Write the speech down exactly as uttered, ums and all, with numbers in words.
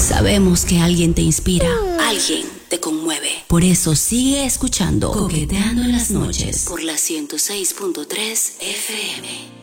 Sabemos que alguien te inspira, alguien te conmueve. Por eso sigue escuchando Coqueteando en las noches por la ciento seis punto tres F M.